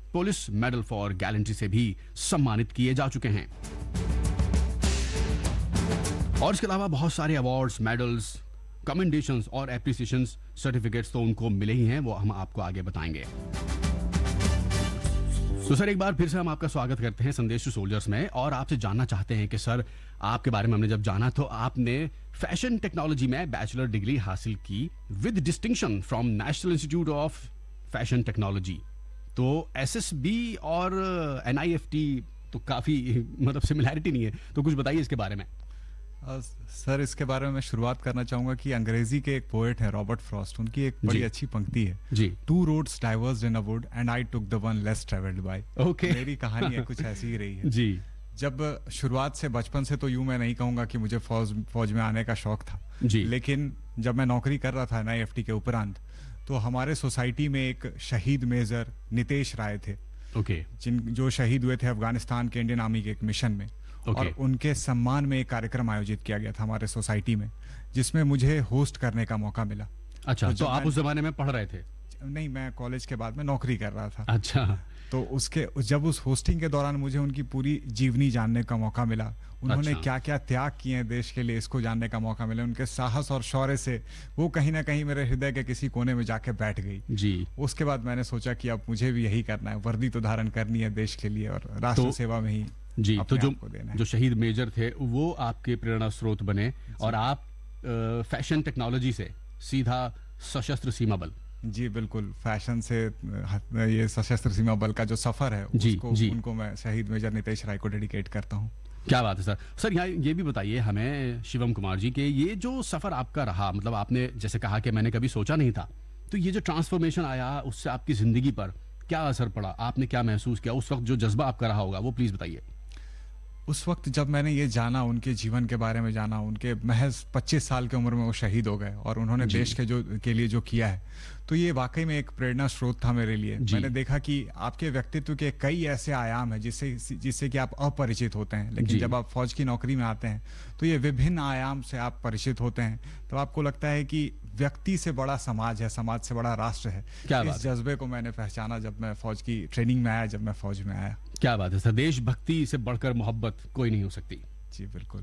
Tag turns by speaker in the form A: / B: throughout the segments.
A: Police medal for gallantry से भी सम्मानित किए जा चुके हैं। और इसके अलावा बहुत सारे अवार्ड्स, मेडल्स, कमेंडेशंस और एप्रिसिएशंस, सर्टिफिकेट्स तो उनको मिले ही हैं, वो हम आपको आगे बताएंगे। तो सर, एक बार फिर से हम आपका स्वागत करते हैं संदेश टू सोल्जर्स में, और आपसे जानना चाहते हैं कि सर, आपके बारे में हमने जब जाना तो आपने फैशन टेक्नोलॉजी में बैचलर डिग्री हासिल की with distinction from national institute of fashion technology. तो एसएसबी और एनआईएफटी तो काफी मतलब सिमिलैरिटी नहीं है, तो कुछ बताइए इसके बारे में।
B: सर, इसके बारे में मैं शुरुआत करना चाहूंगा कि अंग्रेजी के एक पोएट है रॉबर्ट फ्रॉस्ट, उनकी एक बड़ी अच्छी पंक्ति है
A: जी।
B: 2 roads diverged in a wood and I took the one less traveled by।
A: Okay।
B: मेरी कहानी है कुछ ऐसी ही रही है
A: जी।
B: जब शुरुआत से बचपन से तो यूं मैं नहीं कहूंगा कि मुझे फौज में आने का शौक था
A: जी।
B: लेकिन जब मैं नौकरी कर रहा था एनआईएफटी के उपरांत, तो हमारे सोसाइटी में एक शहीद मेजर नितेश राय थे।
A: ओके।
B: जो शहीद हुए थे अफगानिस्तान के इंडियन आर्मी के एक मिशन में। और उनके सम्मान में एक कार्यक्रम आयोजित किया गया था हमारे सोसाइटी में, जिसमें मुझे होस्ट करने का मौका मिला।
A: अच्छा, तो आप उस जमाने में पढ़ रहे थे?
B: नहीं, मैं कॉलेज के बाद में नौकरी कर रहा था।
A: अच्छा।
B: तो जब उस होस्टिंग के दौरान मुझे उनकी पूरी जीवनी जानने का मौका मिला, उन्होंने क्या क्या त्याग किए हैं देश के लिए, इसको जानने का मौका मिला। उनके साहस और शौर्य से वो कहीं ना कहीं मेरे हृदय के किसी कोने में जाके बैठ गई
A: जी।
B: उसके बाद मैंने सोचा कि अब मुझे भी यही करना है, वर्दी तो धारण करनी है देश के लिए और राष्ट्र सेवा में ही
A: जी। तो जो शहीद मेजर थे वो आपके प्रेरणा स्रोत बने, और आप फैशन टेक्नोलॉजी से सीधा सशस्त्र सीमा बल। जी
B: बिल्कुल, फैशन से ये सशस्त्र सीमा बल का जो सफर है उनको मैं शहीद मेजर नितेश राय को डेडिकेट करता हूँ।
A: क्या बात है सर। सर, यहाँ ये भी बताइए हमें शिवम कुमार जी, के ये जो सफर आपका रहा, मतलब आपने जैसे कहा कि मैंने कभी सोचा नहीं था, तो ये जो ट्रांसफॉर्मेशन आया उससे आपकी जिंदगी पर क्या असर पड़ा, आपने क्या महसूस किया उस वक्त, जो जज्बा आपका रहा होगा वो प्लीज बताइए।
B: उस वक्त जब मैंने ये जाना, उनके जीवन के बारे में जाना, उनके महज 25 साल की उम्र में वो शहीद हो गए और उन्होंने देश के लिए जो किया है, तो ये वाकई में एक प्रेरणा स्रोत था मेरे लिए। मैंने देखा कि आपके व्यक्तित्व के कई ऐसे आयाम हैं जिससे कि आप अपरिचित होते हैं, लेकिन जब आप फौज की नौकरी में आते हैं तो ये विभिन्न आयाम से आप परिचित होते हैं। तो आपको लगता है कि व्यक्ति से बड़ा समाज है, समाज से बड़ा राष्ट्र है। इस जज्बे को मैंने पहचाना जब मैं फौज की ट्रेनिंग में आया, जब मैं फौज में आया।
A: क्या बात है सर, देशभक्ति से बढ़कर मोहब्बत कोई नहीं हो सकती।
B: जी बिल्कुल।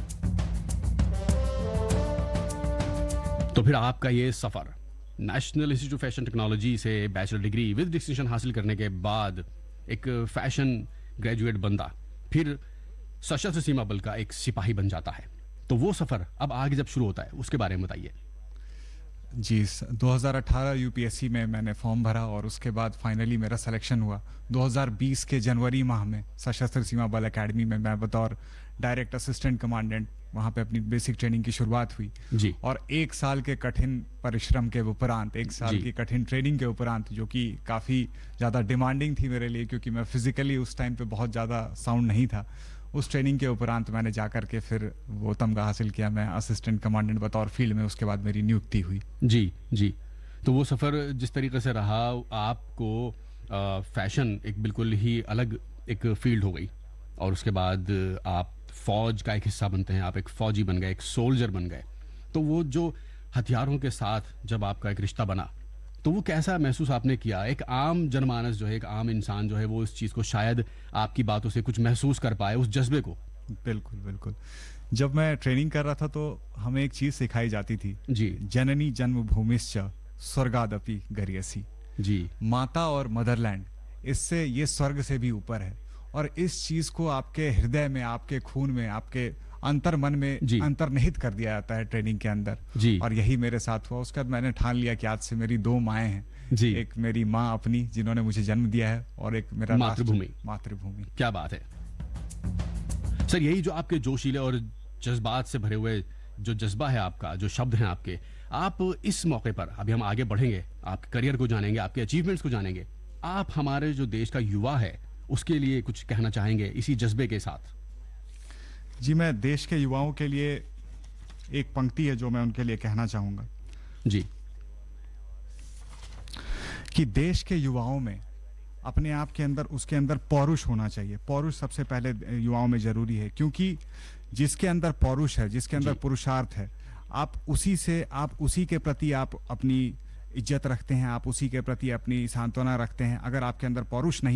A: तो फिर आपका ये सफर national institute of fashion technology से बैचलर डिग्री विद डिस्टिंक्शन हासिल करने के बाद एक फैशन ग्रेजुएट बंदा फिर सशस्त्र सीमा बल का एक सिपाही बन जाता है, तो वो सफर अब आगे जब शुरू होता है उसके बारे में बताइए।
B: जी, 2018 यूपीएससी में मैंने फॉर्म भरा और उसके बाद फाइनली मेरा सिलेक्शन हुआ। 2020 के जनवरी माह में सशस्त्र सीमा बल एकेडमी में मैं बतौर डायरेक्ट असिस्टेंट कमांडेंट वहाँ पे अपनी बेसिक ट्रेनिंग की शुरुआत हुई
A: जी।
B: और 1 साल के कठिन परिश्रम के उपरांत, 1 साल की कठिन ट्रेनिंग के उपरांत, जो कि काफ़ी ज़्यादा डिमांडिंग थी मेरे लिए क्योंकि मैं फिजिकली उस टाइम पे बहुत ज़्यादा साउंड नहीं था, उस ट्रेनिंग के उपरांत मैंने जाकर के फिर वो तमगा हासिल किया। मैं असिस्टेंट कमांडेंट बतौर फील्ड में, उसके बाद मेरी नियुक्ति हुई।
A: जी जी। तो वो सफ़र जिस तरीके से रहा, आपको फैशन एक बिल्कुल ही अलग एक फील्ड हो गई और उसके बाद आप फौज का एक हिस्सा बनते हैं, आप एक फौजी बन गए, एक सोल्जर बन गए। तो वो जो हथियारों के साथ जब आपका एक रिश्ता बना, तो वो कैसा महसूस आपने किया? एक आम जनमानस जो है, एक आम इंसान जो है, वो इस चीज़ को शायद आपकी बातों से कुछ महसूस कर पाए, उस जज्बे को।
B: बिल्कुल बिल्कुल। जब मैं ट्रेनिंग कर रहा था तो हमें एक चीज़ सिखाई जाती थी
A: जी,
B: जननी जन्मभूमिश्च स्वर्गादपि गरीयसी।
A: जी,
B: माता और मदरलैंड, इससे ये स्वर्ग से भी ऊपर है और इस चीज़ को आपके हृदय में, आपके खून में, आपके अंतर मन में अंतर्निहित कर दिया जाता है ट्रेनिंग के अंदर जी। और यही मेरे साथ हुआ। उसके बाद मैंने ठान लिया कि आज से मेरी 2 माएँ हैं जी। एक मेरी माँ अपनी जिन्होंने मुझे जन्म दिया है और एक मेरा मातृभूमि।
A: क्या बात है सर, यही जो आपके जोशीले और जज्बात से भरे हुए जो जज्बा है आपका, जो शब्द हैं आपके, आप इस मौके पर, अभी हम आगे बढ़ेंगे, आपके करियर को जानेंगे, आपके अचीवमेंट्स को जानेंगे, आप हमारे जो देश का युवा है उसके लिए कुछ कहना चाहेंगे इसी जज्बे के साथ?
B: जी, मैं देश के युवाओं के लिए एक पंक्ति है जो मैं उनके लिए कहना चाहूंगा
A: जी,
B: कि देश के युवाओं में अपने आप के अंदर, उसके अंदर पौरुष होना चाहिए। पौरुष सबसे पहले युवाओं में जरूरी है, क्योंकि जिसके अंदर पौरुष है, जिसके अंदर पुरुषार्थ है, आप उसी के प्रति आप अपनी इज्जत रखते हैं, आप उसी के प्रति अपनी सांत्वना रखते हैं। अगर आपके अंदर पौरुष नहीं